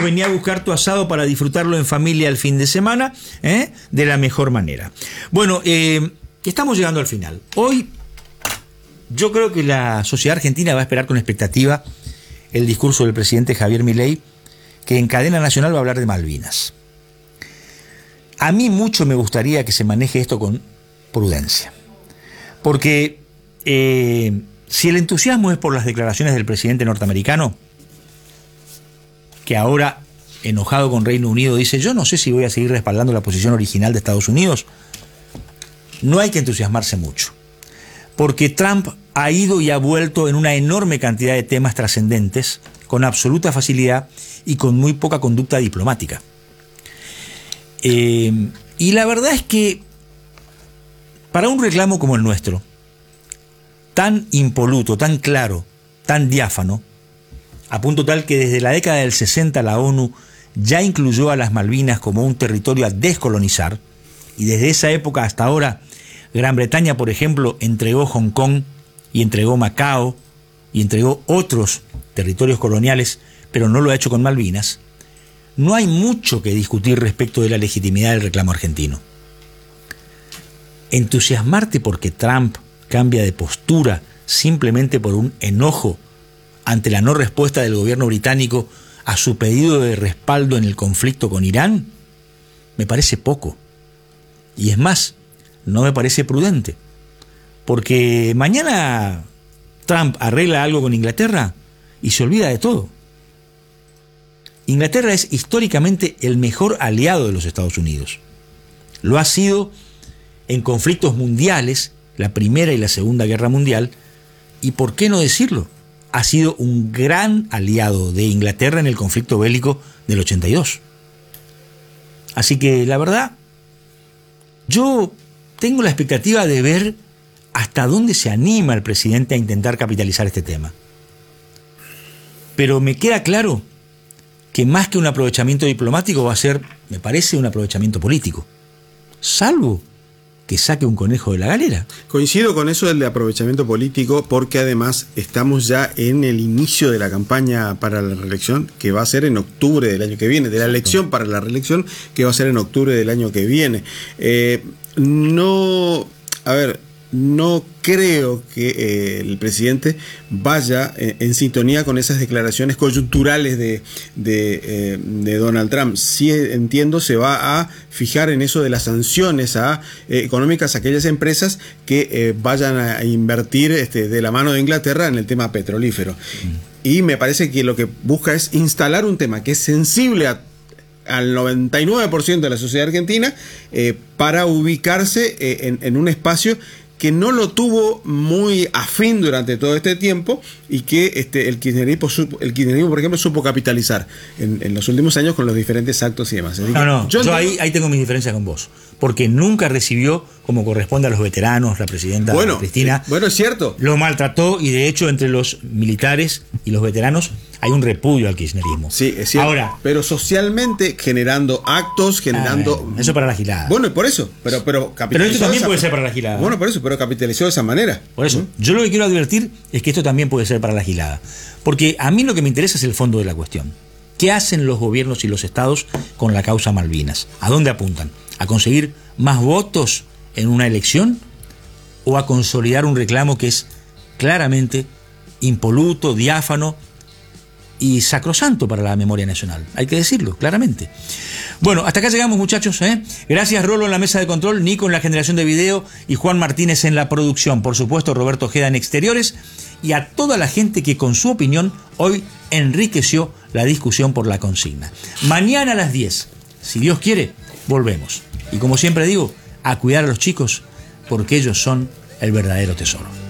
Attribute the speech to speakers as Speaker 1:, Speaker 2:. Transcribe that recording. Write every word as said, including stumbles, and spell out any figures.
Speaker 1: vení a buscar tu asado para disfrutarlo en familia el fin de semana, ¿eh? de la mejor manera. Bueno, eh, estamos llegando al final. Hoy yo creo que la sociedad argentina va a esperar con expectativa el discurso del presidente Javier Milei, que en cadena nacional va a hablar de Malvinas. A mí mucho me gustaría que se maneje esto con prudencia, porque eh, si el entusiasmo es por las declaraciones del presidente norteamericano, que ahora, enojado con Reino Unido, dice: yo no sé si voy a seguir respaldando la posición original de Estados Unidos, no hay que entusiasmarse mucho, porque Trump ha ido y ha vuelto en una enorme cantidad de temas trascendentes, con absoluta facilidad y con muy poca conducta diplomática. Eh, y la verdad es que para un reclamo como el nuestro, tan impoluto, tan claro, tan diáfano, a punto tal que desde la década del sesenta la ONU ya incluyó a las Malvinas como un territorio a descolonizar, y desde esa época hasta ahora Gran Bretaña, por ejemplo, entregó Hong Kong y entregó Macao y entregó otros territorios coloniales, pero no lo ha hecho con Malvinas. No hay mucho que discutir respecto de la legitimidad del reclamo argentino. Entusiasmarte porque Trump cambia de postura simplemente por un enojo ante la no respuesta del gobierno británico a su pedido de respaldo en el conflicto con Irán, me parece poco. Y es más, no me parece prudente. Porque mañana Trump arregla algo con Inglaterra y se olvida de todo. Inglaterra es históricamente el mejor aliado de los Estados Unidos. Lo ha sido en conflictos mundiales, la Primera y la Segunda Guerra Mundial, y por qué no decirlo, ha sido un gran aliado de Inglaterra en el conflicto bélico del ochenta y dos. Así que la verdad, yo tengo la expectativa de ver hasta dónde se anima el presidente a intentar capitalizar este tema. Pero me queda claro que más que un aprovechamiento diplomático va a ser, me parece, un aprovechamiento político. Salvo que saque un conejo de la galera.
Speaker 2: Coincido con eso del de aprovechamiento político, porque además estamos ya en el inicio de la campaña para la reelección, que va a ser en octubre del año que viene, de la elección para la reelección, que va a ser en octubre del año que viene. Eh, no, a ver, no creo que eh, el presidente vaya eh, en sintonía con esas declaraciones coyunturales de, de, eh, de Donald Trump. Sí entiendo, se va a fijar en eso de las sanciones a, eh, económicas a aquellas empresas que eh, vayan a invertir este, de la mano de Inglaterra en el tema petrolífero. Mm. Y me parece que lo que busca es instalar un tema que es sensible a al noventa y nueve por ciento de la sociedad argentina, eh, para ubicarse eh, en, en un espacio que no lo tuvo muy afín durante todo este tiempo y que este, el kirchnerismo, el kirchnerismo, por ejemplo, supo capitalizar en, en los últimos años con los diferentes actos y demás.
Speaker 1: No, no, yo, yo ahí, ahí tengo mis diferencias con vos, porque nunca recibió como corresponde a los veteranos, la presidenta
Speaker 2: bueno,
Speaker 1: Cristina.
Speaker 2: Eh, bueno, es cierto.
Speaker 1: Lo maltrató y de hecho entre los militares y los veteranos hay un repudio al kirchnerismo.
Speaker 2: Sí, es cierto.
Speaker 1: Ahora,
Speaker 2: pero socialmente generando actos, generando...
Speaker 1: Bueno, eso para la gilada.
Speaker 2: Bueno, por eso, pero pero
Speaker 1: Pero esto también puede ser para la gilada.
Speaker 2: Bueno, por eso, pero capitalizó de esa manera.
Speaker 1: Por eso,
Speaker 2: ¿Mm?
Speaker 1: yo lo que quiero advertir es que esto también puede ser para la gilada. Porque a mí lo que me interesa es el fondo de la cuestión. ¿Qué hacen los gobiernos y los estados con la causa Malvinas? ¿A dónde apuntan? ¿A conseguir más votos en una elección? ¿O a consolidar un reclamo que es claramente impoluto, diáfano y sacrosanto para la memoria nacional? Hay que decirlo, claramente. Bueno, hasta acá llegamos, muchachos, ¿eh? Gracias, Rolo, en la mesa de control, Nico en la generación de video y Juan Martínez en la producción. Por supuesto, Roberto Ojeda en exteriores. Y a toda la gente que con su opinión hoy enriqueció la discusión por la consigna. Mañana a las diez, si Dios quiere, volvemos. Y como siempre digo, a cuidar a los chicos, porque ellos son el verdadero tesoro.